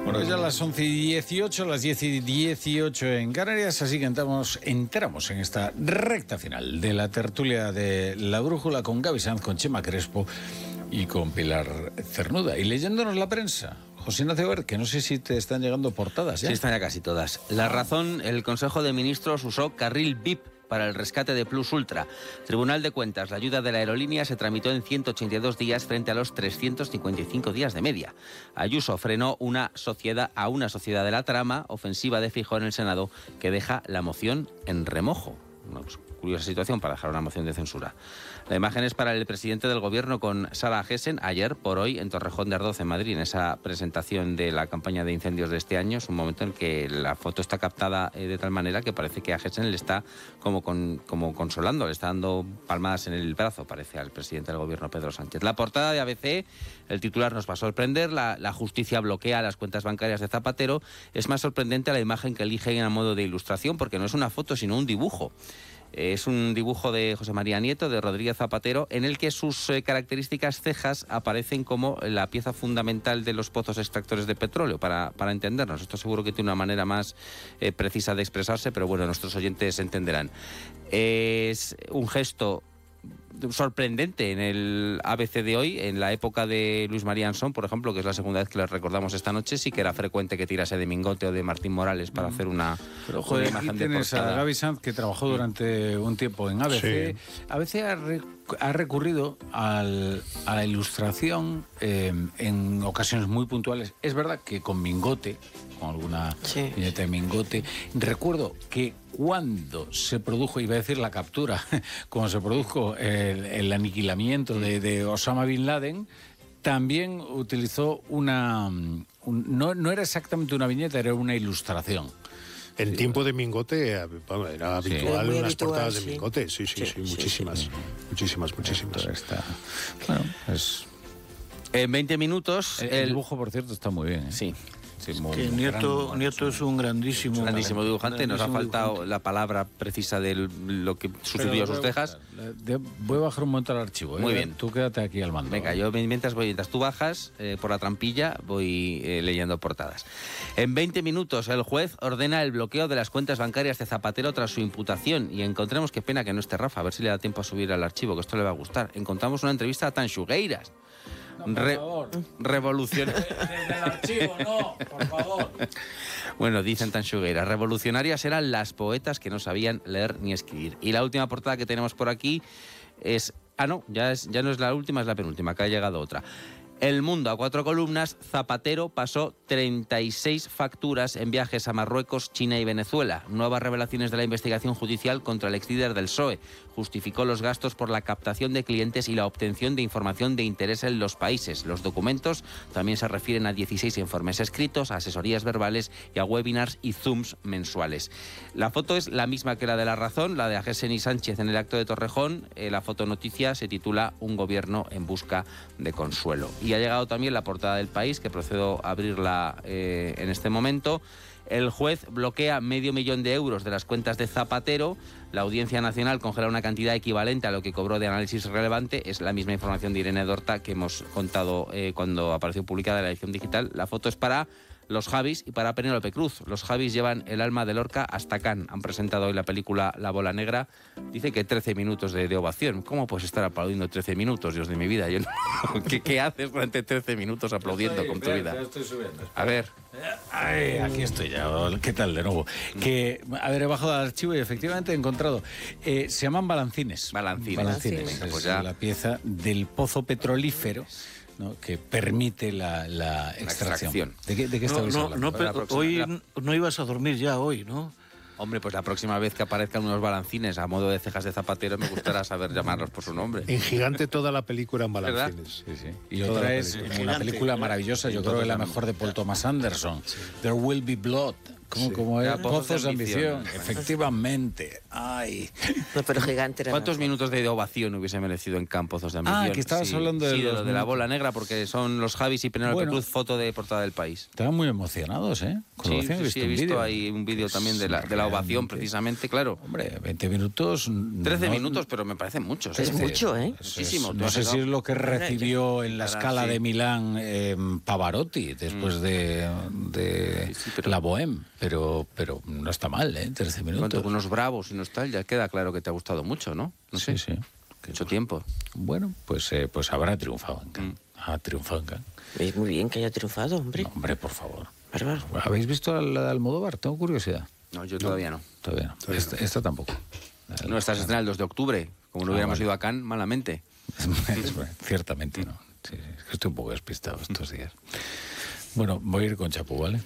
Bueno, ya las 11:18, las 10:18 en Canarias, así que entramos en esta recta final de la tertulia de La Brújula con Gaby Sanz, con Chema Crespo y con Pilar Cernuda. Y leyéndonos la prensa, José Ignacio Bert, que no sé si te están llegando portadas ya. Sí, están ya casi todas. La Razón, el Consejo de Ministros usó carril VIP para el rescate de Plus Ultra. Tribunal de Cuentas, la ayuda de la aerolínea se tramitó en 182 días frente a los 355 días de media. Ayuso frenó a una sociedad de la trama ofensiva de Feijóo en el Senado que deja la moción en remojo. Una curiosa situación para dejar una moción de censura. La imagen es para el presidente del Gobierno con Sara Gessen ayer por hoy en Torrejón de Ardoz, en Madrid, en esa presentación de la campaña de incendios de este año. Es un momento en que la foto está captada de tal manera que parece que a Gessen le está como consolando, le está dando palmadas en el brazo, parece, al presidente del Gobierno, Pedro Sánchez. La portada de ABC, el titular nos va a sorprender: la justicia bloquea las cuentas bancarias de Zapatero. Es más sorprendente la imagen que eligen a modo de ilustración, porque no es una foto, sino un dibujo. Es un dibujo de José María Nieto, de Rodríguez Zapatero, en el que sus características cejas aparecen como la pieza fundamental de los pozos extractores de petróleo, para entendernos. Esto seguro que tiene una manera más precisa de expresarse, pero bueno, nuestros oyentes entenderán. Es un gesto sorprendente en el ABC de hoy. En la época de Luis María Ansón, por ejemplo, que es la segunda vez que les recordamos esta noche, sí que era frecuente que tirase de Mingote o de Martín Morales para hacer una imagen de tienes portada. A Gaby Sanz, que trabajó durante un tiempo en ABC. Sí. ABC ha recurrido a la ilustración en ocasiones muy puntuales. Es verdad que con Mingote, con alguna viñeta de Mingote. Recuerdo que cuando se produjo, iba a decir la captura, cuando se produjo el aniquilamiento de Osama Bin Laden, también utilizó no era exactamente una viñeta, era una ilustración. En tiempo de Mingote era habitual unas portadas de Mingote, sí, muchísimas. Está, claro, en 20 minutos... El dibujo, por cierto, está muy bien. Sí. Que Nieto es un grandísimo dibujante. Nos ha faltado la palabra precisa de lo que sucedió a sus cejas. Voy a bajar un momento al archivo. Muy bien. Tú quédate aquí al mando. Venga, yo mientras tú bajas por la trampilla, voy leyendo portadas. En 20 minutos, el juez ordena el bloqueo de las cuentas bancarias de Zapatero tras su imputación. Y encontremos, qué pena que no esté Rafa, a ver si le da tiempo a subir al archivo, que esto le va a gustar. Encontramos una entrevista a Tanxugueiras. No, por favor. Revolucionaria. Desde el archivo, no, por favor. Bueno, dicen Tanxugueiras, revolucionarias eran las poetas que no sabían leer ni escribir. Y la última portada que tenemos por aquí es... ya no es la última, es la penúltima, que ha llegado otra. El Mundo, a 4 columnas. Zapatero pasó 36 facturas en viajes a Marruecos, China y Venezuela. Nuevas revelaciones de la investigación judicial contra el exlíder del PSOE. Justificó los gastos por la captación de clientes y la obtención de información de interés en los países. Los documentos también se refieren a 16 informes escritos, a asesorías verbales y a webinars y zooms mensuales. La foto es la misma que la de La Razón, la de Gessen y Sánchez en el acto de Torrejón. La fotonoticia se titula Un gobierno en busca de consuelo. Y ha llegado también la portada del País, que procedo a abrirla en este momento. El juez bloquea 500.000 euros de las cuentas de Zapatero. La Audiencia Nacional congela una cantidad equivalente a lo que cobró de análisis relevante. Es la misma información de Irene Dorta que hemos contado cuando apareció publicada la edición digital. La foto es para los Javis y para Penélope Cruz. Los Javis llevan el alma de Lorca hasta Cannes. Han presentado hoy la película La Bola Negra. Dice que 13 minutos de ovación. ¿Cómo puedes estar aplaudiendo 13 minutos, Dios de mi vida? Yo no... ¿Qué haces durante 13 minutos aplaudiendo con tu vida? Estoy subiendo. A ver. Ay, aquí estoy ya. ¿Qué tal de nuevo? He bajado al archivo y efectivamente he encontrado. Se llaman balancines. Balancines. Venga, pues ya. La pieza del pozo petrolífero, ¿no?, que permite la extracción. ¿De qué estabais hablando? Hoy no ibas a dormir ya hoy, ¿no? Hombre, pues la próxima vez que aparezcan unos balancines a modo de cejas de Zapatero, me gustará saber llamarlos por su nombre. En gigante toda la película en balancines. Sí. Y toda otra es una película maravillosa, yo creo que la mejor de Paul Thomas Anderson. There Will Be Blood, Como era pozos de ambición. Efectivamente. Ay. No, pero gigante era. ¿Cuántos minutos de ovación hubiese merecido en campo Pozos de Ambición? Que estabas hablando de lo de la bola negra, porque son los Javis y Penélope Cruz, foto de portada del País. Estaban muy emocionados, ¿eh? Sí, he visto ahí un vídeo también de la ovación, precisamente, claro. Hombre, 20 minutos... 13 minutos, pero me parecen muchos. Es mucho, ¿eh? Muchísimo. No sé si es lo que recibió en la Scala de Milán Pavarotti después de la Bohème, pero no está mal, ¿eh? 13 minutos. Con unos bravos y nostalgia, queda claro que te ha gustado mucho, ¿no? No sé. Sí. Mucho tiempo. Bueno, pues habrá triunfado en Cannes. Ha triunfado en Cannes. Es muy bien que haya triunfado, hombre. No, hombre, por favor. Bárbaro. ¿Habéis visto la de Almodóvar? Tengo curiosidad. No, yo todavía no. Todavía no. Esta tampoco. No, esta se estrena el 2 de octubre. Como no hubiéramos ido a Cannes, malamente. Ciertamente no. Sí, es que estoy un poco despistado estos días. Bueno, voy a ir con Chapu, ¿vale?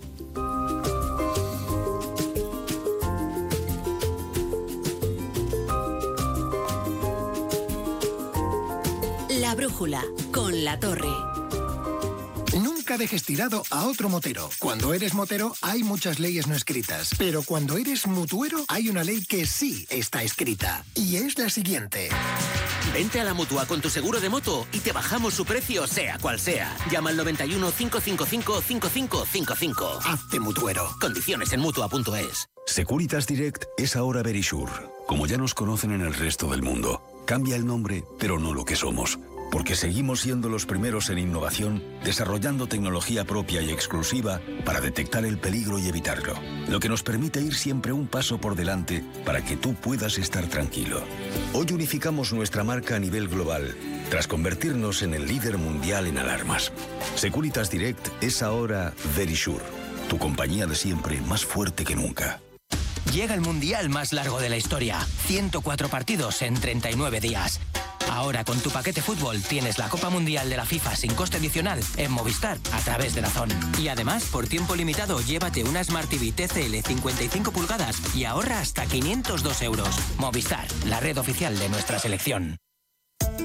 La brújula, con La Torre. Nunca dejes tirado a otro motero. Cuando eres motero hay muchas leyes no escritas, pero cuando eres mutuero hay una ley que sí está escrita. Y es la siguiente. Vente a la Mutua con tu seguro de moto y te bajamos su precio sea cual sea. Llama al 91 555 5555. Hazte mutuero. Condiciones en Mutua.es. Securitas Direct es ahora Verisure. Como ya nos conocen en el resto del mundo. Cambia el nombre, pero no lo que somos. Porque seguimos siendo los primeros en innovación, desarrollando tecnología propia y exclusiva para detectar el peligro y evitarlo. Lo que nos permite ir siempre un paso por delante para que tú puedas estar tranquilo. Hoy unificamos nuestra marca a nivel global, tras convertirnos en el líder mundial en alarmas. Securitas Direct es ahora Verisure, tu compañía de siempre más fuerte que nunca. Llega el mundial más largo de la historia. 104 partidos en 39 días. Ahora con tu paquete fútbol tienes la Copa Mundial de la FIFA sin coste adicional en Movistar a través de DAZN. Y además, por tiempo limitado, llévate una Smart TV TCL 55 pulgadas y ahorra hasta 502 euros. Movistar, la red oficial de nuestra selección.